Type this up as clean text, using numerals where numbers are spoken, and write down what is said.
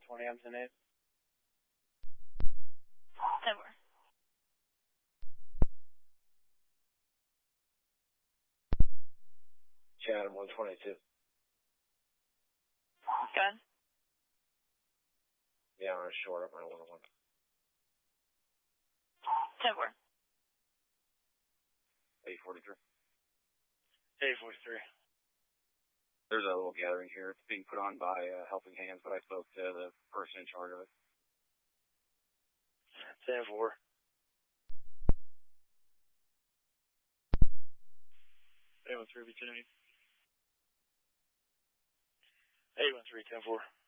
20, I'm 10-8. 10-4. Chatham 122. Gun. Yeah, I'm short up my 101. 10-4. 843. 843. There's a little gathering here. It's being put on by Helping Hands, but I spoke to the person in charge of it. 10-4. 813, be 10-8. 813, 10-4.